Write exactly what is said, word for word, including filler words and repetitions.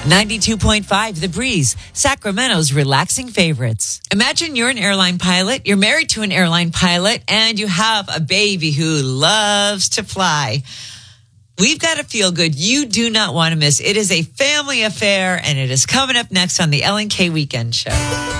ninety-two point five The Breeze, Sacramento's relaxing favorites. Imagine you're an airline pilot, you're married to an airline pilot, and you have a baby who loves to fly. We've got a feel good you do not want to miss. It is a family affair, and it is coming up next on the Ellen K Weekend Show.